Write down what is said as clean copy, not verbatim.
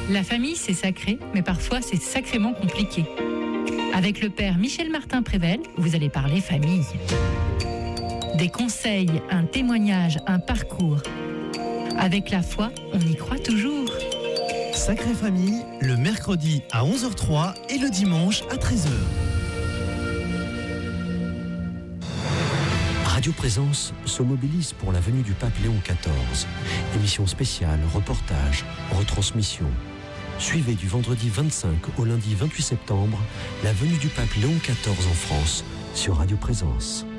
La famille, c'est sacré, mais parfois c'est sacrément compliqué. Avec le père Michel Martin-Prével, vous allez parler famille. Des conseils, un témoignage, un parcours. Avec la foi, on y croit toujours. Sacrée Famille, le mercredi à 11h03 et le dimanche à 13h. Radio Présence se mobilise pour la venue du pape Léon XIV. Émission spéciale, reportage, retransmission. Suivez du vendredi 25 au lundi 28 septembre la venue du pape Léon XIV en France sur Radio Présence.